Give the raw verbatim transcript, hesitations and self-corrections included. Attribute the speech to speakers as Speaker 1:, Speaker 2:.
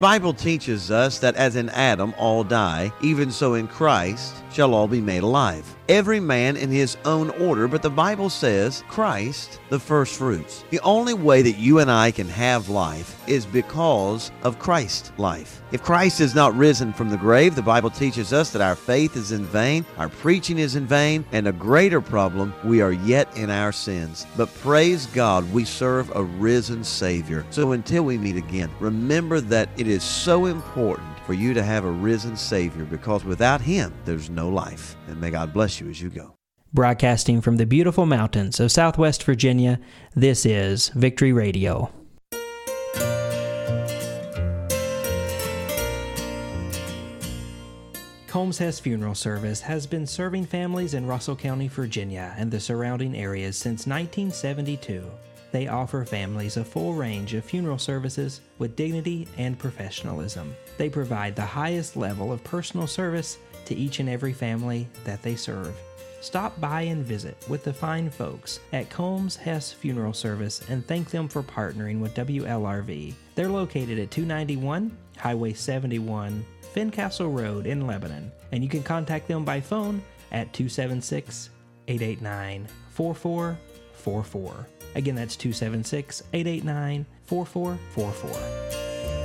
Speaker 1: Bible teaches us that as in Adam all die, even so in Christ shall all be made alive. Every man in his own order, but the Bible says Christ, the first fruits. The only way that you and I can have life is because of Christ's life. If Christ is not risen from the grave, the Bible teaches us that our faith is in vain, our preaching is in vain, and a greater problem, we are yet in our sins. But praise God, we serve a risen Savior. So until we meet again, remember that it is so important for you to have a risen Savior, because without Him, there's no life. And may God bless you as you go.
Speaker 2: Broadcasting from the beautiful mountains of Southwest Virginia, this is Victory Radio. Combs Hess Funeral Service has been serving families in Russell County, Virginia, and the surrounding areas since nineteen seventy-two. They offer families a full range of funeral services with dignity and professionalism. They provide the highest level of personal service to each and every family that they serve. Stop by and visit with the fine folks at Combs Hess Funeral Service and thank them for partnering with W L R V. They're located at two ninety-one Highway seventy-one, Fincastle Road in Lebanon, and you can contact them by phone at two seven six, eight eight nine, four four four four. Again, that's two seven six, eight eight nine, four four four four.